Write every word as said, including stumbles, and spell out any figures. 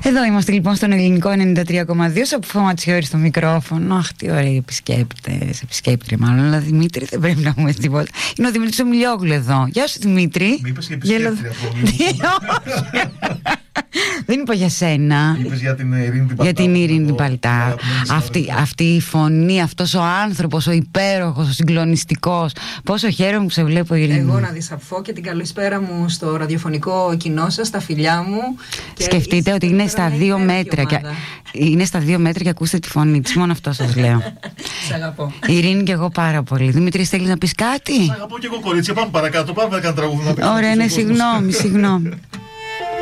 Εδώ είμαστε λοιπόν στον ελληνικό ενενήντα τρία κόμμα δύο. Σοφό Ματσιώρη στο μικρόφωνο. Αχ, τι ωραίοι επισκέπτες. Επισκέπτρια, μάλλον. Αλλά Δημήτρη δεν πρέπει να πούμε τίποτα. Είναι ο Δημήτρης ο Μιλιόγλου εδώ. Γεια σου, Δημήτρη. Μη είπες και επισκέπτρια. Δεν είπα για σένα. Είπες για την Ειρήνη την Παλτά. Για την Ειρήνη την Παλτά. Αυτή, αυτή η φωνή, αυτός ο άνθρωπος, ο υπέροχος, ο συγκλονιστικός. Πόσο χαίρομαι που σε βλέπω, Ειρήνη. Εγώ να δισαπφώ και την καλησπέρα μου στο ραδιοφωνικό κοινό σας, στα φιλιά μου. Σκεφτείτε ότι είναι στα δύο μέτρα. Και, είναι στα δύο μέτρα και ακούστε τη φωνή της. Μόνο αυτό σας λέω. Σ' αγαπώ. Ειρήνη και εγώ πάρα πολύ. Δημήτρη, θέλεις να πεις κάτι? Σ' αγαπώ και εγώ, κορίτσια. Πάμε παρακάτω. Πάμε να κάνουμε τραγούδι. Ωραία, ναι, συγγνώμη, συγγνώμη.